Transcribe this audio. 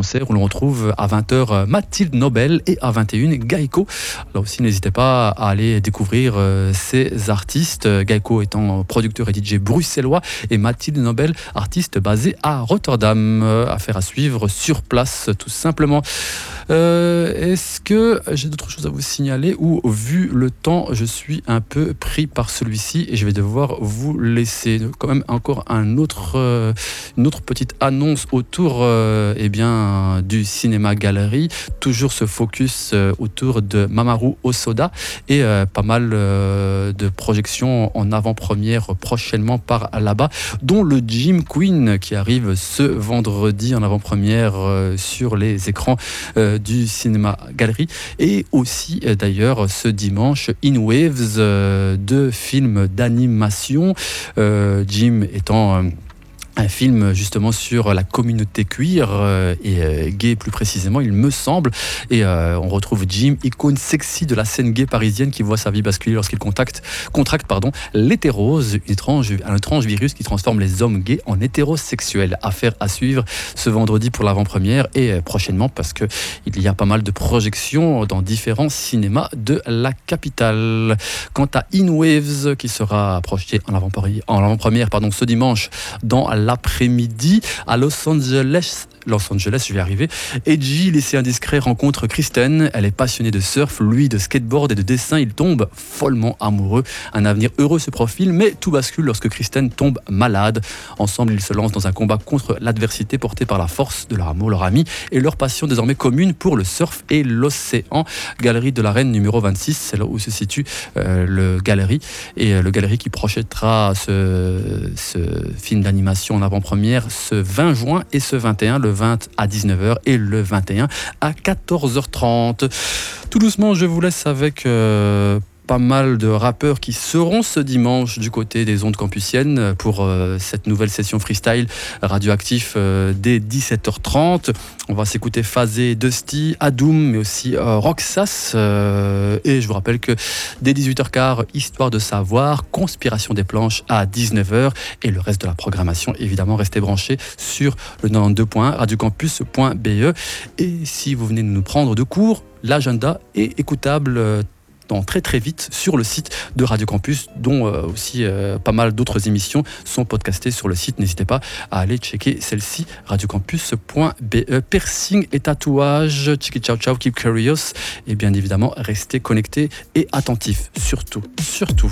concert où l'on retrouve à 20h Mathilde Nobel et à 21h Gaïko. Là aussi, n'hésitez pas à aller découvrir ces artistes. Gaïko étant producteur et DJ bruxellois et Mathilde Nobel, artiste basée à Rotterdam. Affaire à suivre sur place, tout simplement. Est-ce que j'ai d'autres choses à vous signaler ou, vu le temps, je suis un peu pris par celui-ci et je vais devoir vous laisser. Quand même encore une autre petite annonce autour du cinéma galerie. Toujours ce focus autour de Mamoru Hosoda et pas mal de projections en avant-première prochainement par là-bas, dont le Gym Queen qui arrive ce vendredi en avant-première sur les écrans du cinéma galerie, et aussi d'ailleurs ce dimanche In Waves, deux films d'animation, Jim étant un film justement sur la communauté queer et gay plus précisément, il me semble. Et on retrouve Jim, icône sexy de la scène gay parisienne, qui voit sa vie basculer lorsqu'il contracte l'hétérose, un étrange virus qui transforme les hommes gays en hétérosexuels. Affaire à suivre ce vendredi pour l'avant-première et prochainement, parce que il y a pas mal de projections dans différents cinémas de la capitale. Quant à In Waves, qui sera projeté en avant-première ce dimanche dans l'après-midi à Los Angeles, je vais y arriver. Edgy, laissé indiscret, rencontre Kristen. Elle est passionnée de surf, lui de skateboard et de dessin. Ils tombent follement amoureux. Un avenir heureux se profile, mais tout bascule lorsque Kristen tombe malade. Ensemble, ils se lancent dans un combat contre l'adversité portée par la force de leur amour, leur ami et leur passion désormais commune pour le surf et l'océan. Galerie de la Reine numéro 26, c'est là où se situe le Galerie. Et le Galerie qui projettera ce film d'animation en avant-première ce 20 juin et ce 21, le 20 à 19h et le 21 à 14h30. Tout doucement, je vous laisse avec pas mal de rappeurs qui seront ce dimanche du côté des ondes campusiennes pour cette nouvelle session freestyle radioactif dès 17h30. On va s'écouter Phasé, Dusty, Adoum, mais aussi Roxas. Et je vous rappelle que dès 18h15, Histoire de savoir, Conspiration des planches à 19h. Et le reste de la programmation, évidemment, restez branchés sur le 92.1 radiocampus.be. Et si vous venez de nous prendre de court, l'agenda est écoutable très très vite sur le site de Radio Campus, dont aussi pas mal d'autres émissions sont podcastées sur le site. N'hésitez pas à aller checker celle-ci, radiocampus.be. Piercing et tatouage, chiki ciao ciao, keep curious, et bien évidemment restez connectés et attentifs, surtout.